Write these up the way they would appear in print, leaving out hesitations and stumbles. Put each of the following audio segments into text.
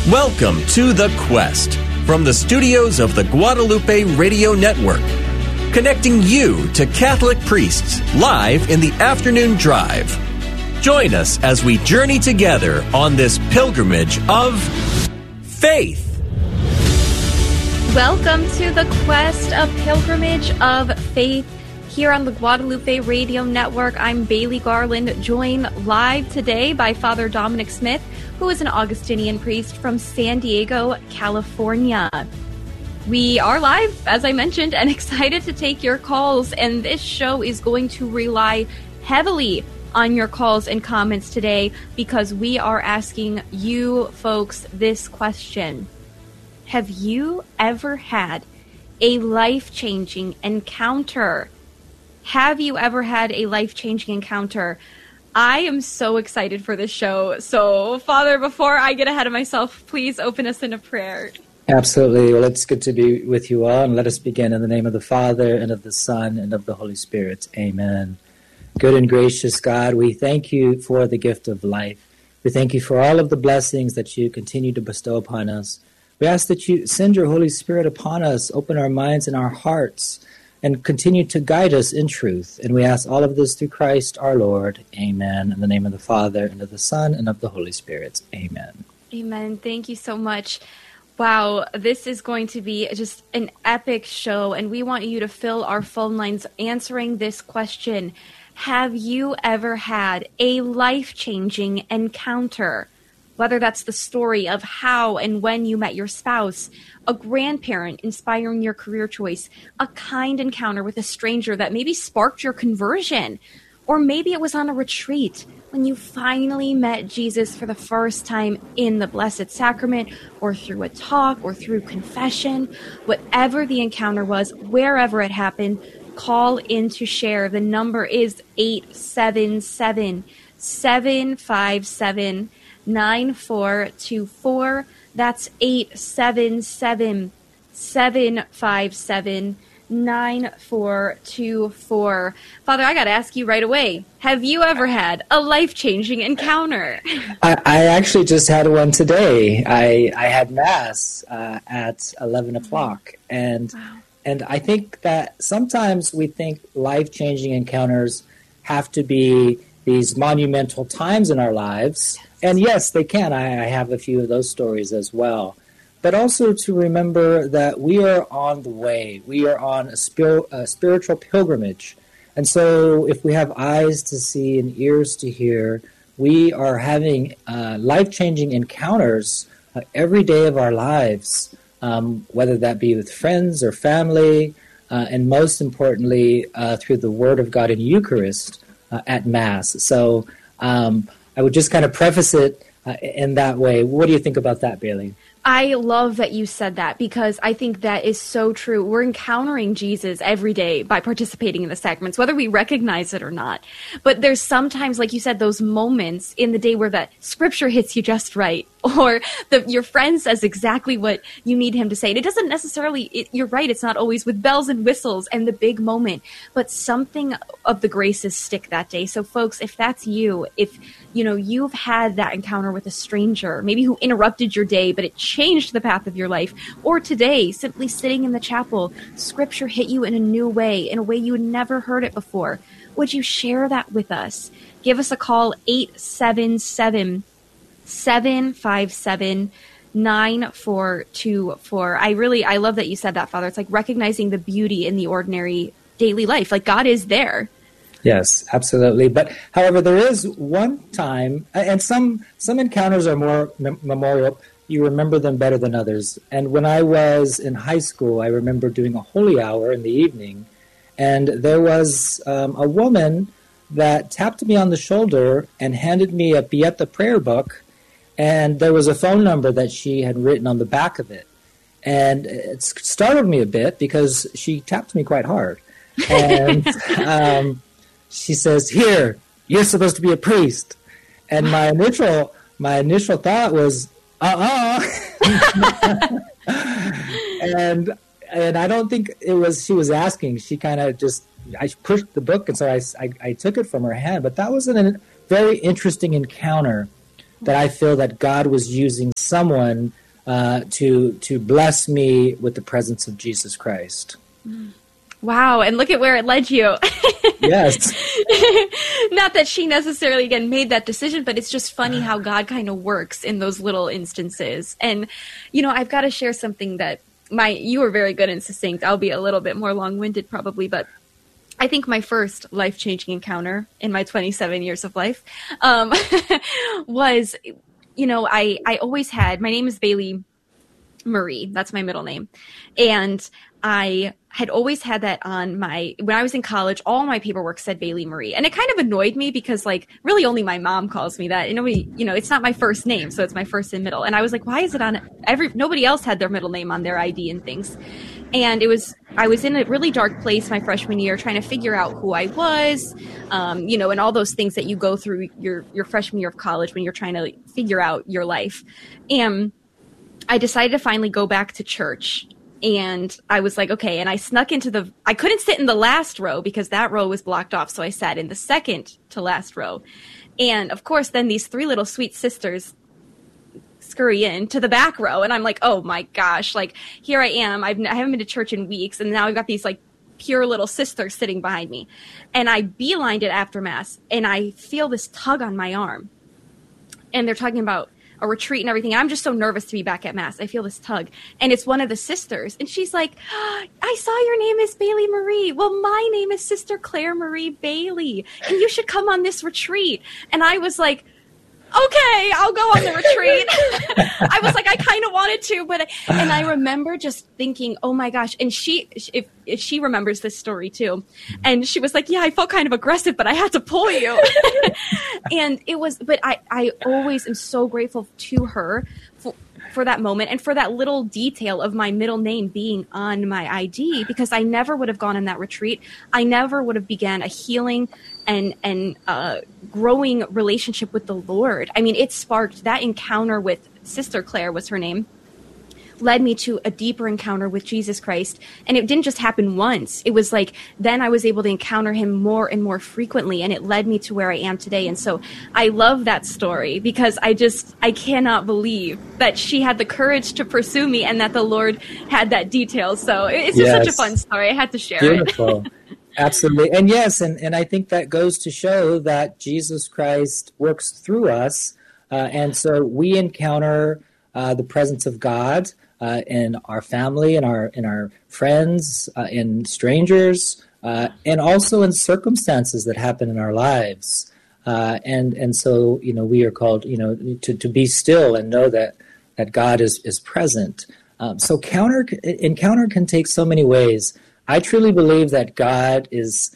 Welcome to The Quest from the studios of the Guadalupe Radio Network, connecting you to Catholic priests live in the afternoon drive. Join us as we journey together on this pilgrimage of faith. Welcome to The Quest, a pilgrimage of faith here on the Guadalupe Radio Network. I'm Bailey Garland, joined live today by Father Dominic Smith, who is an Augustinian priest from San Diego, California. We are live, as I mentioned, and excited to take your calls, and this show is going to rely heavily on your calls and comments today because we are asking you folks this question. Have you ever had a life-changing encounter? Have you ever had a life-changing encounter? I am so excited for this show. So, Father, before I get ahead of myself, please open us in a prayer. Absolutely. Well, it's good to be with you all, and let us begin in the name of the Father, and of the Son, and of the Holy Spirit. Amen. Good and gracious God, we thank you for the gift of life. We thank you for all of the blessings that you continue to bestow upon us. We ask that you send your Holy Spirit upon us, open our minds and our hearts, and continue to guide us in truth. And we ask all of this through Christ our Lord. Amen. In the name of the Father, and of the Son, and of the Holy Spirit. Amen. Amen. Thank you so much. Wow, this is going to be just an epic show, and we want you to fill our phone lines answering this question. Have you ever had a life-changing encounter? Whether that's the story of how and when you met your spouse, a grandparent inspiring your career choice, a kind encounter with a stranger that maybe sparked your conversion, or maybe it was on a retreat when you finally met Jesus for the first time in the Blessed Sacrament, or through a talk, or through confession. Whatever the encounter was, wherever it happened, call in to share. The number is 877-757-9424. That's 877-757-9424. Father, I got to ask you right away. Have you ever had a life-changing encounter? I actually just had one today. I had Mass at 11 o'clock. And I think that sometimes we think life-changing encounters have to be these monumental times in our lives. And yes, they can. I have a few of those stories as well. But also to remember that we are on the way. We are on a spiritual pilgrimage. And so if we have eyes to see and ears to hear, we are having life-changing encounters every day of our lives, whether that be with friends or family, and most importantly, through the Word of God in Eucharist at Mass. So I would just kind of preface it in that way. What do you think about that, Bailey? I love that you said that because I think that is so true. We're encountering Jesus every day by participating in the sacraments, whether we recognize it or not. But there's sometimes, like you said, those moments in the day where that scripture hits you just right, or your friend says exactly what you need him to say. And it doesn't necessarily, you're right, it's not always with bells and whistles and the big moment, but something of the graces stick that day. So folks, if that's you, if you've had that encounter with a stranger, maybe who interrupted your day, but it changed the path of your life, or today, simply sitting in the chapel, scripture hit you in a new way, in a way you had never heard it before, would you share that with us? Give us a call, 877-757-9424. I love that you said that, Father. It's like recognizing the beauty in the ordinary daily life. Like God is there. Yes, absolutely. But however, there is one time, and some encounters are more memorial. You remember them better than others. And when I was in high school, I remember doing a holy hour in the evening, and there was a woman that tapped me on the shoulder and handed me a Beata prayer book, and there was a phone number that she had written on the back of it. And it startled me a bit because she tapped me quite hard. And she says, "Here, you're supposed to be a priest." And my initial thought was, and I don't think she was asking. She kind of I pushed the book, and so I took it from her hand. But that was a very interesting encounter that I feel that God was using someone to bless me with the presence of Jesus Christ. Wow, and look at where it led you. Yes. Not that she necessarily, again, made that decision, but it's just funny how God kind of works in those little instances. And, I've got to share something that you were very good and succinct. I'll be a little bit more long-winded probably, but I think my first life-changing encounter in my 27 years of life was, I always had, my name is Bailey Marie. That's my middle name. And I had always had that on when I was in college, all my paperwork said Bailey Marie. And it kind of annoyed me because really only my mom calls me that. And nobody, it's not my first name. So it's my first and middle. And I was like, why is it on nobody else had their middle name on their ID and things. And I was in a really dark place my freshman year trying to figure out who I was, and all those things that you go through your freshman year of college when you're trying to figure out your life. And I decided to finally go back to church. And I was like, okay, and I snuck into I couldn't sit in the last row because that row was blocked off. So I sat in the second to last row. And of course, then these three little sweet sisters scurry in to the back row. And I'm like, oh my gosh, here I am. I haven't been to church in weeks. And now I've got these pure little sisters sitting behind me. And I beelined it after Mass. And I feel this tug on my arm. And they're talking about a retreat and everything. I'm just so nervous to be back at Mass. I feel this tug. And it's one of the sisters. And she's like, I saw your name is Bailey Marie. Well, my name is Sister Claire Marie Bailey. And you should come on this retreat. And I was like, okay, I'll go on the retreat. I was like, I kind of wanted to, and I remember just thinking, oh my gosh. And if she remembers this story too. And she was like, yeah, I felt kind of aggressive, but I had to pull you. And I always am so grateful to her for that moment and for that little detail of my middle name being on my ID, because I never would have gone on that retreat. I never would have began a healing and growing relationship with the Lord. I mean, it sparked that encounter with Sister Claire was her name, led me to a deeper encounter with Jesus Christ. And it didn't just happen once. It was then I was able to encounter him more and more frequently, and it led me to where I am today. And so I love that story because I cannot believe that she had the courage to pursue me and that the Lord had that detail. So it's just such a fun story. I had to share Beautiful. It. Absolutely. And yes, and I think that goes to show that Jesus Christ works through us. And so we encounter the presence of God in our family, in our friends, in strangers, and also in circumstances that happen in our lives. And so, we are called, to be still and know that God is present. So encounter can take so many ways. I truly believe that God is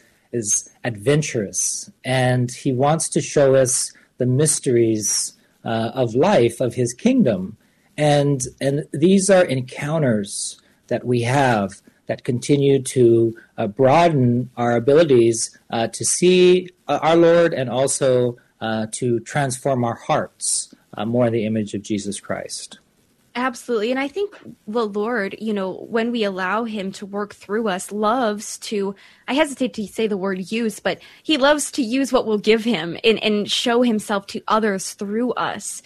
adventurous, and he wants to show us the mysteries of life, of his kingdom. And these are encounters that we have that continue to broaden our abilities to see our Lord, and also to transform our hearts more in the image of Jesus Christ. Absolutely. And I think the Lord, when we allow him to work through us, loves to, I hesitate to say the word use, but he loves to use what we'll give him and show himself to others through us,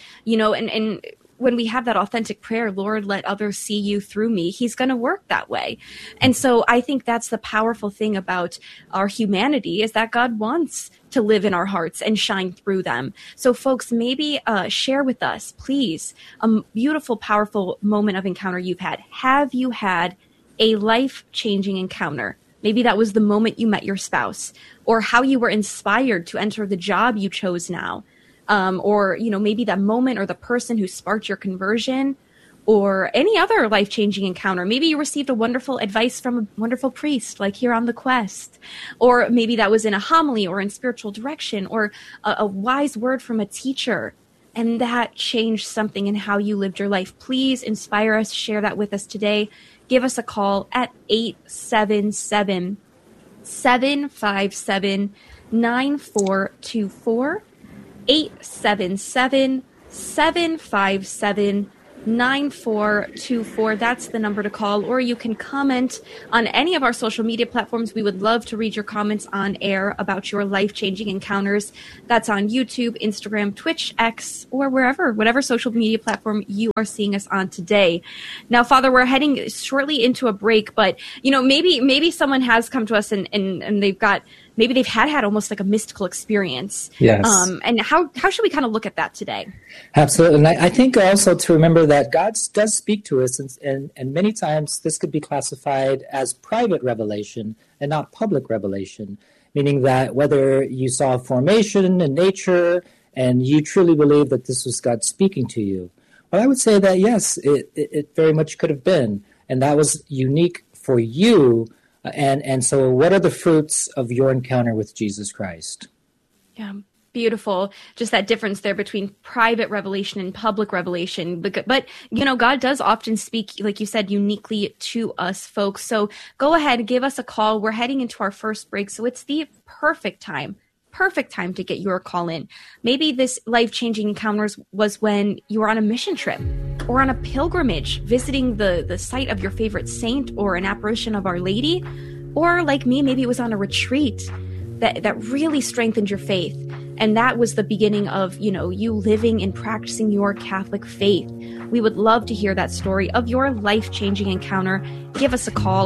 and when we have that authentic prayer, Lord, let others see you through me, he's going to work that way. And so I think that's the powerful thing about our humanity, is that God wants to live in our hearts and shine through them. So folks, maybe share with us, please, a beautiful, powerful moment of encounter you've had. Have you had a life-changing encounter? Maybe that was the moment you met your spouse, or how you were inspired to enter the job you chose now. Or, maybe that moment or the person who sparked your conversion, or any other life-changing encounter. Maybe you received a wonderful advice from a wonderful priest, like here on The Quest. Or maybe that was in a homily or in spiritual direction, or a wise word from a teacher. And that changed something in how you lived your life. Please inspire us, share that with us today. Give us a call at 877-757-9424. 877-757-9424. 9424. That's the number to call, or you can comment on any of our social media platforms. We would love to read your comments on air about your life-changing encounters. That's on YouTube, Instagram, Twitch, X, or whatever social media platform you are seeing us on today. Now, Father, we're heading shortly into a break, but maybe someone has come to us and maybe they've had almost like a mystical experience. Yes. And how should we kind of look at that today? Absolutely. And I think also to remember that God does speak to us, and many times this could be classified as private revelation and not public revelation, meaning that whether you saw formation in nature and you truly believe that this was God speaking to you, well, I would say that, yes, it very much could have been. And that was unique for you. And so what are the fruits of your encounter with Jesus Christ? Yeah, beautiful. Just that difference there between private revelation and public revelation. But God does often speak, like you said, uniquely to us folks. So go ahead, give us a call. We're heading into our first break. So it's the perfect time to get your call in. Maybe this life-changing encounters was when you were on a mission trip or on a pilgrimage, visiting the site of your favorite saint or an apparition of Our Lady. Or like me, maybe it was on a retreat that really strengthened your faith. And that was the beginning of, you living and practicing your Catholic faith. We would love to hear that story of your life-changing encounter. Give us a call,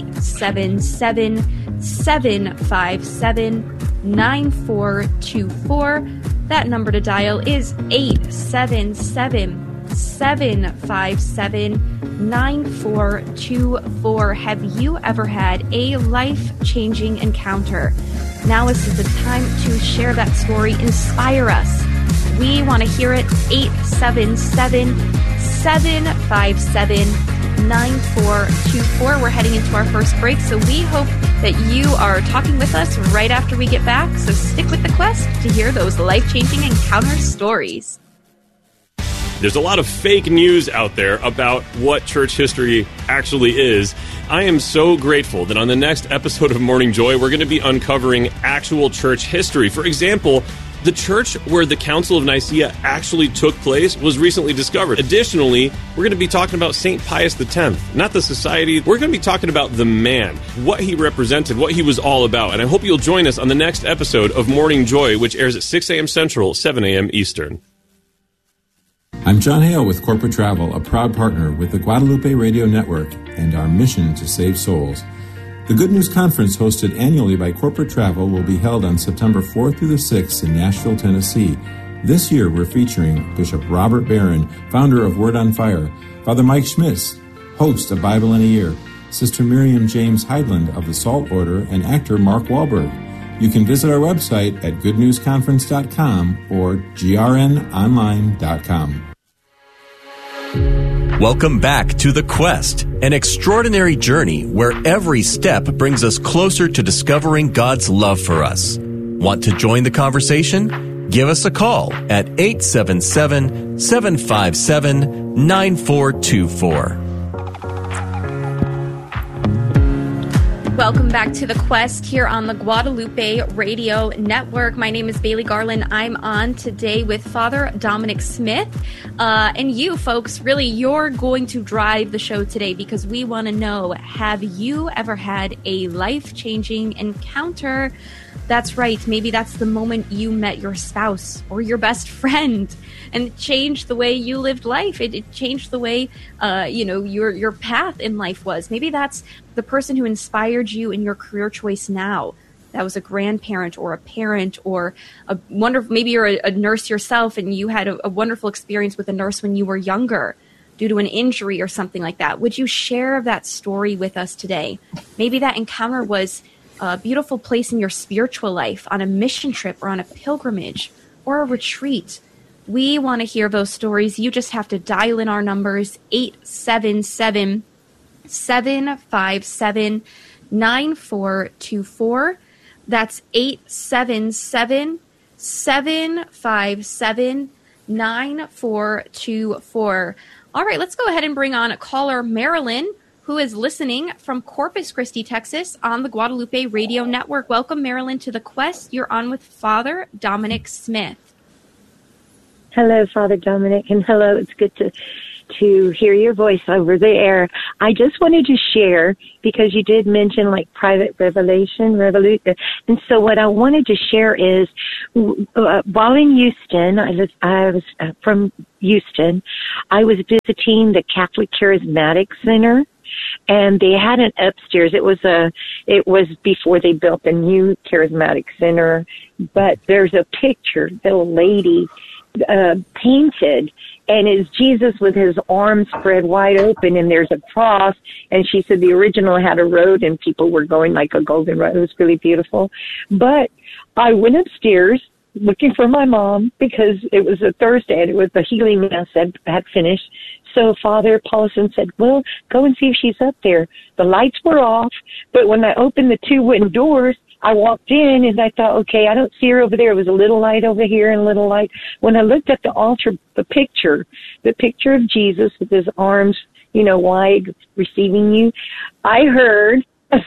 877-757-9424. That number to dial is 877-757-9424. Have you ever had a life-changing encounter? Now is the time to share that story. Inspire us. We want to hear it. 877-757-9424. We're heading into our first break, so we hope that you are talking with us right after we get back. So stick with the quest to hear those life-changing encounter stories. There's a lot of fake news out there about what church history actually is. I am so grateful that on the next episode of Morning Joy, we're going to be uncovering actual church history. For example, the church where the Council of Nicaea actually took place was recently discovered. Additionally, we're going to be talking about St. Pius X, not the society. We're going to be talking about the man, what he represented, what he was all about. And I hope you'll join us on the next episode of Morning Joy, which airs at 6 a.m. Central, 7 a.m. Eastern. I'm John Hale with Corporate Travel, a proud partner with the Guadalupe Radio Network and our mission to save souls. The Good News Conference, hosted annually by Corporate Travel, will be held on September 4th through the 6th in Nashville, Tennessee. This year, we're featuring Bishop Robert Barron, founder of Word on Fire, Father Mike Schmitz, host of Bible in a Year, Sister Miriam James Heidland of the Salt Order, and actor Mark Wahlberg. You can visit our website at goodnewsconference.com or grnonline.com. Welcome back to The Quest, an extraordinary journey where every step brings us closer to discovering God's love for us. Want to join the conversation? Give us a call at 877-757-9424. Welcome back to The Quest here on the Guadalupe Radio Network. My name is Bailey Garland. I'm on today with Father Dominic Smith. And you folks, really, you're going to drive the show today because we want to know, have you ever had a life-changing encounter? That's right. Maybe that's the moment you met your spouse or your best friend and it changed the way you lived life. It changed the way, your path in life was. Maybe that's the person who inspired you in your career choice now. That was a grandparent or a parent or a wonderful, maybe you're a nurse yourself and you had a wonderful experience with a nurse when you were younger due to an injury or something like that. Would you share that story with us today? Maybe that encounter was a beautiful place in your spiritual life, on a mission trip or on a pilgrimage or a retreat. We want to hear those stories. You just have to dial in our numbers, 877-757-9424. That's 877-757-9424. All right, let's go ahead and bring on caller Marilyn, who is listening from Corpus Christi, Texas, on the Guadalupe Radio Network. Welcome, Marilyn, to The Quest. You're on with Father Dominic Smith. Hello, Father Dominic, and hello. It's good to to hear your voice over the air. I just wanted to share, because you did mention like private revelation. And so what I wanted to share is, while in Houston, I was from Houston, I was visiting the Catholic Charismatic Center, and they had an upstairs. It was before they built the new Charismatic Center, but there's a picture that a lady painted, and it's Jesus with his arms spread wide open, and there's a cross. And she said the original had a road, and people were going like a golden road. It was really beautiful. But I went upstairs looking for my mom, because it was a Thursday, and it was the healing mass that had finished. So Father Paulson said, well, go and see if she's up there. The lights were off, but when I opened the two wooden doors, I walked in and I thought, okay, I don't see her over there. It was a little light over here and a little light. When I looked at the altar, the picture of Jesus with his arms, wide, receiving you, I heard,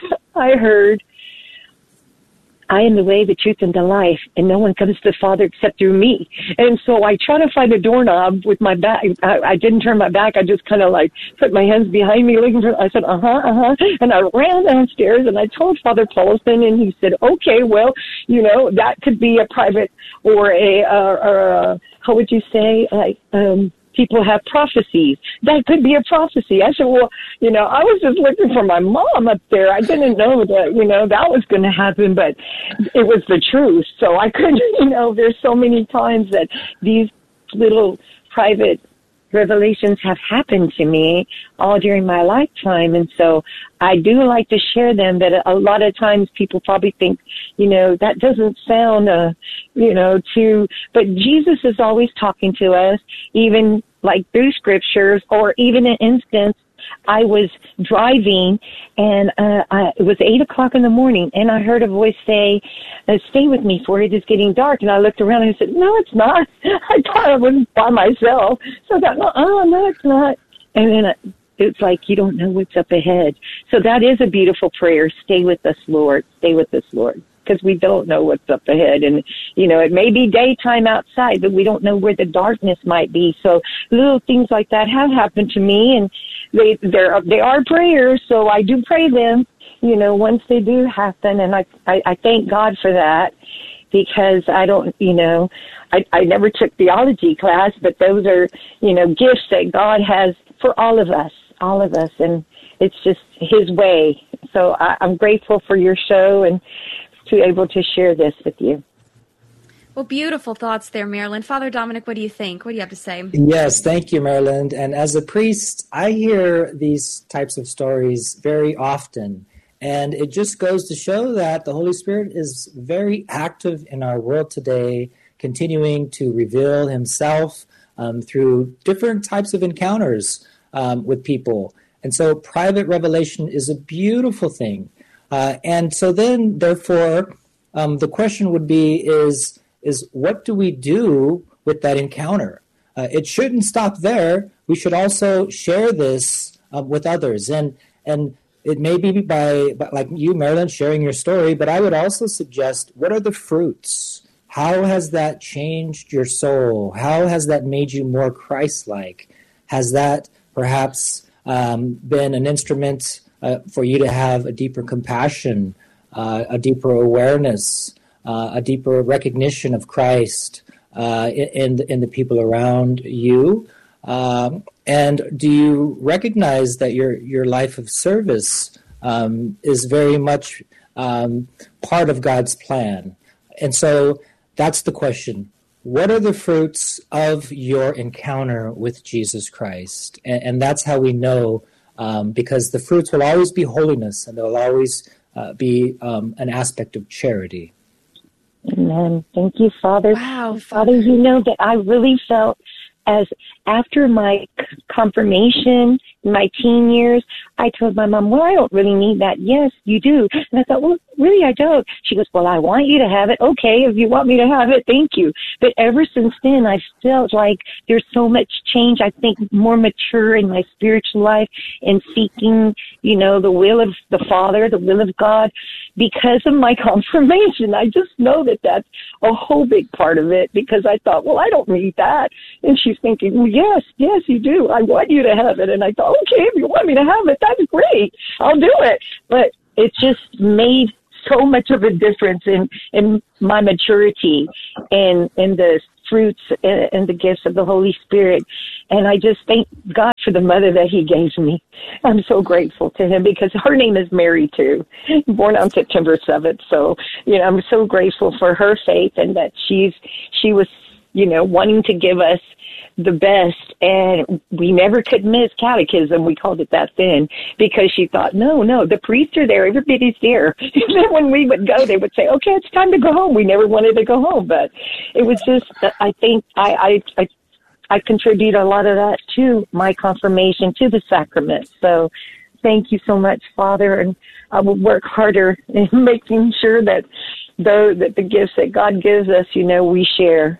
I am the way, the truth, and the life, and no one comes to the Father except through me. And so I try to find a doorknob with my back. I didn't turn my back. I just kind of like put my hands behind me looking for, I said, and I ran downstairs and I told Father Paulson, and he said, okay, well, that could be a private or a how would you say, people have prophecies. That could be a prophecy. I said, well, I was just looking for my mom up there. I didn't know that, that was going to happen, but it was the truth. So I couldn't, there's so many times that these little private revelations have happened to me all during my lifetime. And so I do like to share them, that a lot of times people probably think, that doesn't sound, but Jesus is always talking to us, even like through scriptures, or even an instance. I was driving, and it was 8:00 in the morning, and I heard a voice say, stay with me, for it is getting dark. And I looked around and I said, no, it's not. I thought I was by myself. So I thought, no, it's not. And then it's like, you don't know what's up ahead. So that is a beautiful prayer. Stay with us, Lord. Stay with us, Lord. Because we don't know what's up ahead. And, it may be daytime outside, but we don't know where the darkness might be. So little things like that have happened to me, and they are prayers, so I do pray them, once they do happen. And I thank God for that, because I don't, I never took theology class, but those are, gifts that God has for all of us, and it's just his way. So I'm grateful for your show and to be able to share this with you. Well, beautiful thoughts there, Marilyn. Father Dominic, what do you think? What do you have to say? Yes, thank you, Marilyn. And as a priest, I hear these types of stories very often. And it just goes to show that the Holy Spirit is very active in our world today, continuing to reveal himself through different types of encounters with people. And so private revelation is a beautiful thing. And so then, therefore, the question would be is what do we do with that encounter? It shouldn't stop there. We should also share this with others. And it may be by like you, Marilyn, sharing your story, but I would also suggest, what are the fruits? How has that changed your soul? How has that made you more Christ-like? Has that perhaps been an instrument for you to have a deeper compassion, a deeper awareness, a deeper recognition of Christ in the people around you? And do you recognize that your life of service is very much part of God's plan? And so that's the question. What are the fruits of your encounter with Jesus Christ? And that's how we know, because the fruits will always be holiness, and they'll always be an aspect of charity. Amen. Thank you, Father. Wow. Father, that I really felt as after my confirmation, my teen years, I told my mom, well, I don't really need that. Yes, you do. And I thought, well, really, I don't. She goes, well, I want you to have it. Okay, if you want me to have it, thank you. But ever since then, I felt like there's so much change. I think more mature in my spiritual life and seeking, the will of the Father, the will of God, because of my confirmation. I just know that that's a whole big part of it, because I thought, well, I don't need that. And she's thinking, well, yes, you do. I want you to have it. And I thought, okay, if you want me to have it, that's great. I'll do it. But it just made so much of a difference in my maturity and the fruits and the gifts of the Holy Spirit. And I just thank God for the mother that he gave me. I'm so grateful to him, because her name is Mary too, born on September 7th. So, I'm so grateful for her faith, and that she was, wanting to give us the best. And we never could miss catechism. We called it that then, because she thought, no, the priests are there. Everybody's there. And then when we would go, they would say, okay, it's time to go home. We never wanted to go home. But it was just, I think I contribute a lot of that to my confirmation, to the sacrament. So thank you so much, Father. And I will work harder in making sure that the gifts that God gives us, we share.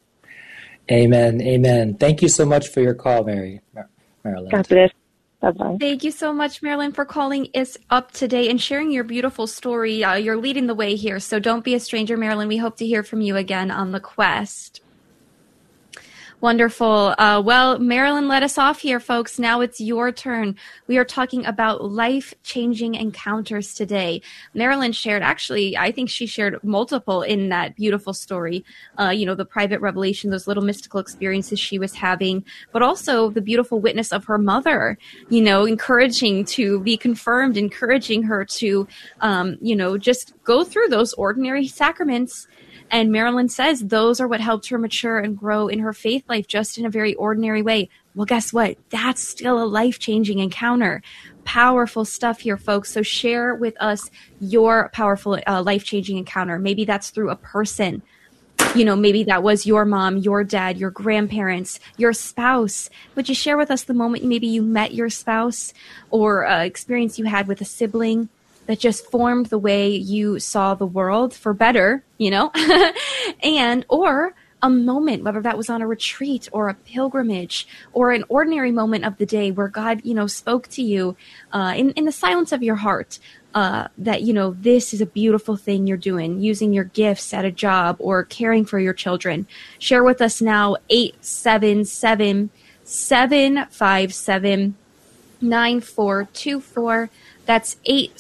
Amen. Thank you so much for your call, Marilyn. God bless. Bye-bye. Thank you so much, Marilyn, for calling us up today and sharing your beautiful story. You're leading the way here, so don't be a stranger, Marilyn. We hope to hear from you again on The Quest. Wonderful. Well, Marilyn let us off here, folks. Now it's your turn. We are talking about life-changing encounters today. Marilyn shared, actually, I think she shared multiple in that beautiful story. The private revelation, those little mystical experiences she was having, but also the beautiful witness of her mother, encouraging to be confirmed, encouraging her to, just go through those ordinary sacraments. And Marilyn says those are what helped her mature and grow in her faith life, just in a very ordinary way. Well, guess what? That's still a life-changing encounter. Powerful stuff here, folks. So share with us your powerful life-changing encounter. Maybe that's through a person. Maybe that was your mom, your dad, your grandparents, your spouse. Would you share with us the moment maybe you met your spouse, or experience you had with a sibling that just formed the way you saw the world for better, or a moment, whether that was on a retreat or a pilgrimage or an ordinary moment of the day where God, spoke to you in the silence of your heart, that, this is a beautiful thing you're doing, using your gifts at a job or caring for your children. Share with us now, 877-757-9424. That's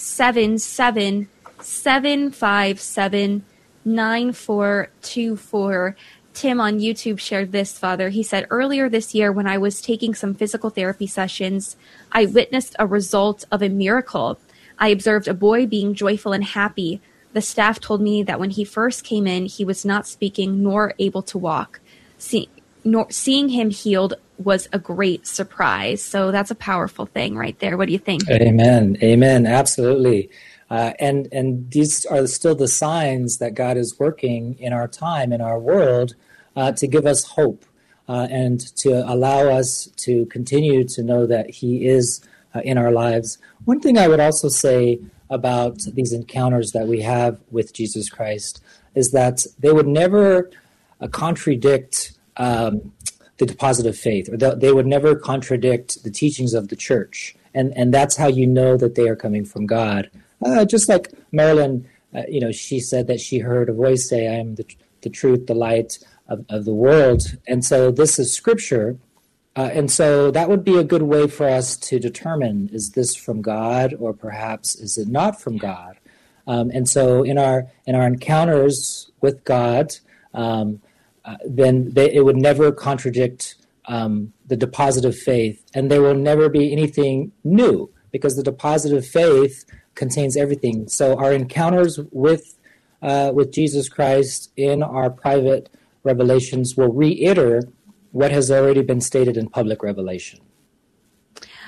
877-757-9424. Tim on YouTube shared this, Father. He said, earlier this year when I was taking some physical therapy sessions, I witnessed a result of a miracle. I observed a boy being joyful and happy. The staff told me that when he first came in, he was not speaking nor able to walk. Seeing him healed was a great surprise. So that's a powerful thing right there. What do you think? Amen. Absolutely. And these are still the signs that God is working in our time, in our world, to give us hope and to allow us to continue to know that he is in our lives. One thing I would also say about these encounters that we have with Jesus Christ is that they would never contradict the deposit of faith, or they would never contradict the teachings of the church. And that's how you know that they are coming from God. Just like Marilyn, she said that she heard a voice say, I am the truth, the light of the world. And so this is scripture. And so that would be a good way for us to determine, is this from God, or perhaps is it not from God? And so in our encounters with God, then it would never contradict the deposit of faith, and there will never be anything new, because the deposit of faith contains everything. So our encounters with Jesus Christ in our private revelations will reiterate what has already been stated in public revelation.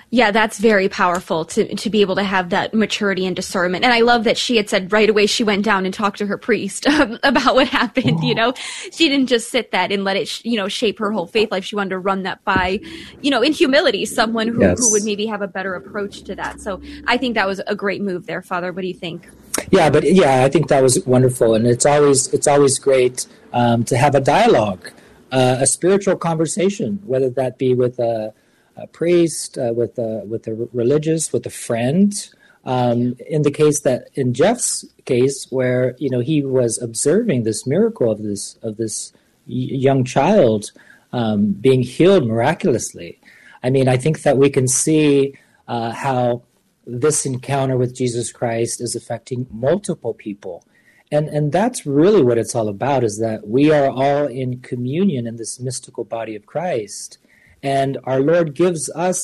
Yeah, that's very powerful to be able to have that maturity and discernment. And I love that she had said right away she went down and talked to her priest about what happened. You know, she didn't just sit that and let it, shape her whole faith life. She wanted to run that by, in humility, someone who would maybe have a better approach to that. So I think that was a great move there, Father. What do you think? Yeah, I think that was wonderful. And it's always great to have a dialogue, a spiritual conversation, whether that be with a priest, with a religious, with a friend. In the case in Jeff's case, where he was observing this miracle of this young child being healed miraculously. I mean, I think that we can see how this encounter with Jesus Christ is affecting multiple people. And that's really what it's all about, is that we are all in communion in this mystical body of Christ. And our Lord gives us